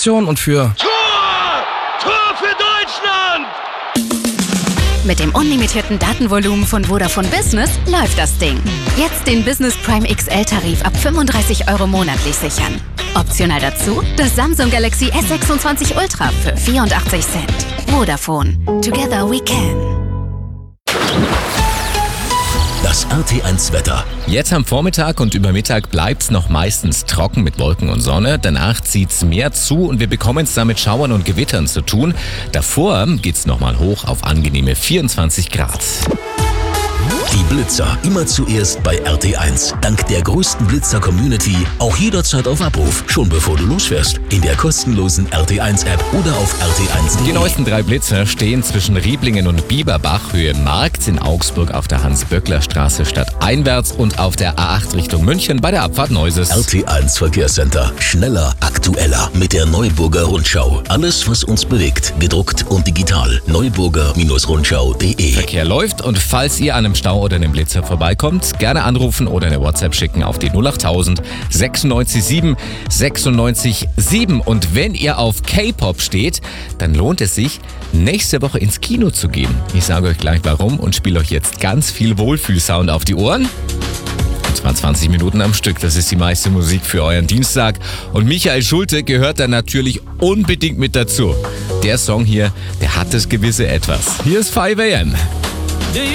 Motivation und für Tor! Tor für Deutschland! Mit dem unlimitierten Datenvolumen von Vodafone Business läuft das Ding. Jetzt den Business Prime XL-Tarif ab 35 € monatlich sichern. Optional dazu das Samsung Galaxy S26 Ultra für 84 Cent. Vodafone. Together we can. Das RT1 Wetter. Jetzt am Vormittag und über Mittag bleibt's noch meistens trocken mit Wolken und Sonne. Danach zieht's mehr zu und wir bekommen es dann mit Schauern und Gewittern zu tun. Davor geht's nochmal hoch auf angenehme 24 Grad. Die Blitzer immer zuerst bei RT1. Dank der größten Blitzer-Community auch jederzeit auf Abruf. Schon bevor du losfährst. In der kostenlosen RT1-App oder auf RT1.de. Die neuesten 3 Blitzer stehen zwischen Rieblingen und Bieberbach, Höhe Markt, in Augsburg auf der Hans-Böckler-Straße stadteinwärts und auf der A8 Richtung München bei der Abfahrt Neuses. RT1 Verkehrscenter. Schneller, aktueller mit der Neuburger Rundschau. Alles, was uns bewegt. Gedruckt und digital. Neuburger-Rundschau.de. Verkehr läuft und falls ihr an einem Stau oder einem Blitzer vorbeikommt, gerne anrufen oder eine WhatsApp schicken auf die 08000 96 7 96 7. Und wenn ihr auf K-Pop steht, dann lohnt es sich, nächste Woche ins Kino zu gehen. Ich sage euch gleich warum und spiele euch jetzt ganz viel Wohlfühlsound auf die Ohren. Und zwar 20 Minuten am Stück, das ist die meiste Musik für euren Dienstag. Und Michael Schulte gehört da natürlich unbedingt mit dazu. Der Song hier, der hat das gewisse Etwas. Hier ist 5 AM.